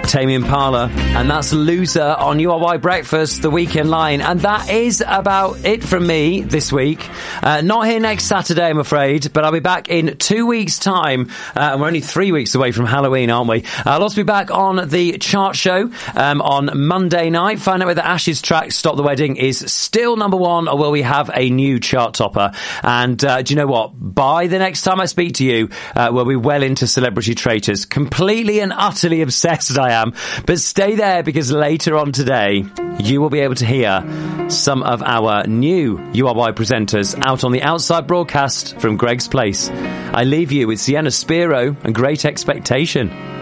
Tame Impala, and that's Loser on URY Breakfast, the weekend line. And that is about it from me this week. Not here next Saturday, I'm afraid, but I'll be back in 2 weeks' time. And we're only 3 weeks away from Halloween, aren't we? I'll also be back on the chart show on Monday night. Find out whether Ash's track Stop the Wedding is still number one, or will we have a new chart topper. And do you know what? By the next time I speak to you, we'll be well into Celebrity Traitors. Completely and utterly obsessed I am. But stay there, because later on today, you will be able to hear some of our new URY presenters out on the outside broadcast from Greg's Place. I leave you with Sienna Spiro and Great Expectation.